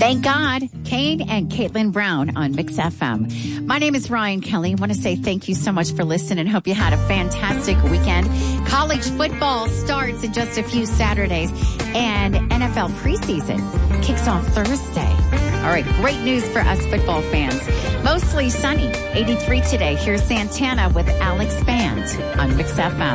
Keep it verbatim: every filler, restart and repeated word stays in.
Thank God, Kane and Caitlin Brown on Mix F M. My name is Ryan Kelly. I want to say thank you so much for listening. Hope you had a fantastic weekend. College football starts in just a few Saturdays, and N F L preseason kicks off Thursday. All right, great news for us football fans. Mostly sunny, eighty-three today. Here's Santana with Alex Band on Mix F M.